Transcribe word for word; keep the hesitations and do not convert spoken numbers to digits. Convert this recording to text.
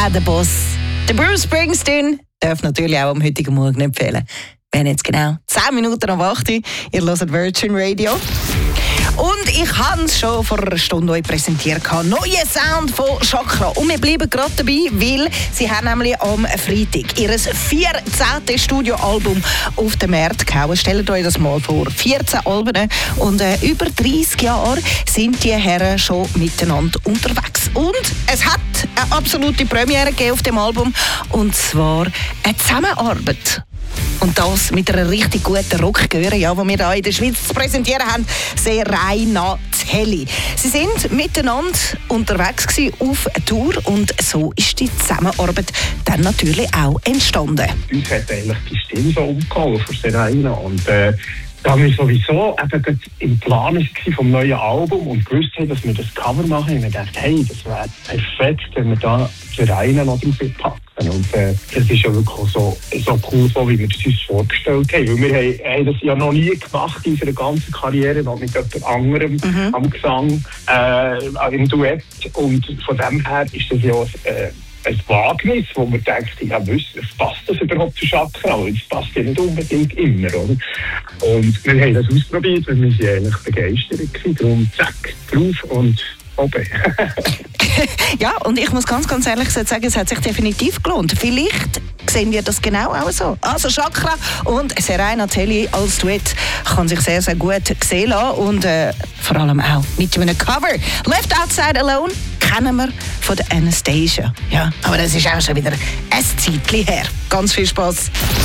auch der Boss. Der Bruce Springsteen darf natürlich auch am heutigen Morgen nicht fehlen. Wir haben jetzt genau zehn Minuten am acht Uhr. Ihr hört Virgin Radio. Und ich habe es schon vor einer Stunde euch präsentiert. Neuer Sound von Chakra. Und wir bleiben gerade dabei, weil sie haben nämlich am Freitag ihr vierzehntes Studioalbum auf den Markt gehauen. Stellt euch das mal vor. vierzehn Alben und äh, über dreissig Jahre sind die Herren schon miteinander unterwegs. Und es hat eine absolute Premiere gegeben auf dem Album. Und zwar eine Zusammenarbeit. Und das mit einer richtig guten Rockgöre, ja, die wir hier in der Schweiz zu präsentieren haben, Serena Telli. Sie sind miteinander unterwegs gewesen auf Tour und so ist die Zusammenarbeit dann natürlich auch entstanden. Uns hat eigentlich die Stimme so umgehauen von Serena und äh, da wir sowieso eben im Plan vom neuen Album und gewusst haben, dass wir das Cover machen, haben wir gedacht, hey, das wäre perfekt, wenn wir da Serena noch drauf packen. Und äh, das ist ja wirklich so, so cool, so wie wir es uns vorgestellt haben. Weil wir haben, haben das ja noch nie gemacht in unserer ganzen Karriere, noch mit jemand anderem mhm. am Gesang, äh, im Duett. Und von dem her ist das ja äh, ein Wagnis, wo man denkt, ja, wissen, passt das überhaupt zu Chakra? Das passt ja nicht unbedingt immer, oder? Und wir haben das ausprobiert und wir sind eigentlich begeistert gewesen. Darum zack, drauf und oben. Ja, und ich muss ganz, ganz ehrlich sagen, es hat sich definitiv gelohnt. Vielleicht sehen wir das genau auch so. Also Chakra und Serena Telli als Duett kann sich sehr, sehr gut sehen lassen und äh, vor allem auch mit einem Cover. Left Outside Alone kennen wir von der Anastasia. Ja, aber das ist auch schon wieder ein Zeitchen her. Ganz viel Spass.